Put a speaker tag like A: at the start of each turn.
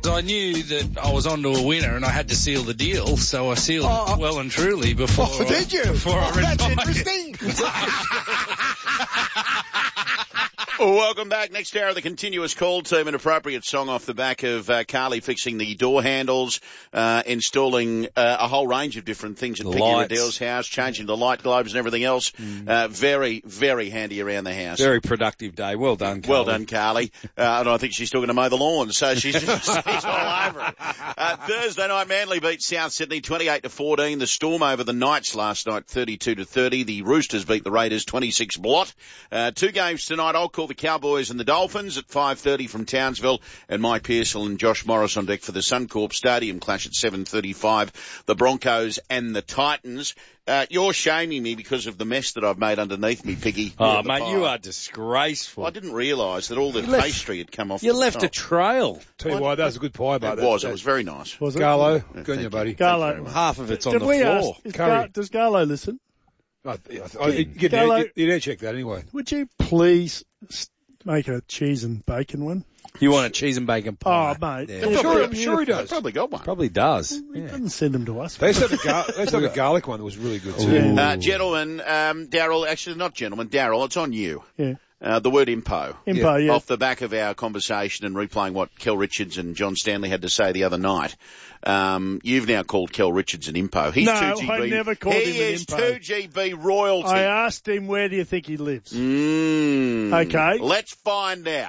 A: I knew that I was onto a winner and I had to seal the deal, so I sealed it well and truly before.
B: Oh, did you?
A: Before I retired.
B: That's interesting.
C: Welcome back. Next hour, the continuous call team, an appropriate song off the back of Carly fixing the door handles, installing a whole range of different things at Peggy Riddell's house, changing the light globes and everything else. Very, very handy around the house.
D: Very productive day. Well done, Carly.
C: Well done, Carly. And I think she's still going to mow the lawn, so she's all over it. Thursday night, Manly beat South Sydney 28-14. The Storm over the Knights last night 32-30. The Roosters beat the Raiders 26-blot. 2 games tonight. I'll call the Cowboys and the Dolphins at 5:30 from Townsville, and Mike Pearsall and Josh Morris on deck for the Suncorp Stadium clash at 7:35. The Broncos and the Titans. You're shaming me because of the mess that I've made underneath me, Piggy.
D: Oh, mate, you are disgraceful.
C: Well, I didn't realise that all the pastry had come off.
D: You left a trail.
B: Tell you what, that was a good pie, but
C: it was very nice.
B: Was it? Garlo, good on you, buddy.
E: Garlo,
D: half of it's on the floor.
E: Does Garlo listen?
B: You didn't check that anyway.
E: Would you please make a cheese and bacon one?
D: You want a cheese and bacon pie?
E: Oh, mate.
D: Yeah.
B: I'm sure he does.
C: Probably got one.
D: Probably does.
E: He doesn't send them to us.
B: They used to have a garlic one that was really good too.
C: Gentlemen, Daryl, actually not gentlemen, Daryl, it's on you.
E: Yeah.
C: The word impo.
E: Impo, yeah.
C: Off the back of our conversation and replaying what Kel Richards and John Stanley had to say the other night. You've now called Kel Richards an impo. He's
E: no,
C: 2GB.
E: I never called him an impo.
C: He is 2GB royalty.
E: I asked him, where do you think he lives?
C: Okay.
E: Okay.
C: Let's find out.